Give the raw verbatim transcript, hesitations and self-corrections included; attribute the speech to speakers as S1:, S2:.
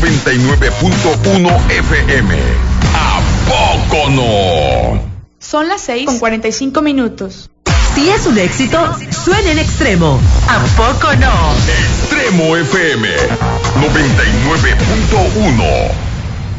S1: noventa y nueve punto uno F M. ¿A poco no?
S2: Son las seis con cuarenta y cinco minutos.
S3: Si es un éxito, suena en Extremo. ¿A poco no?
S1: Extremo F M noventa y nueve punto uno.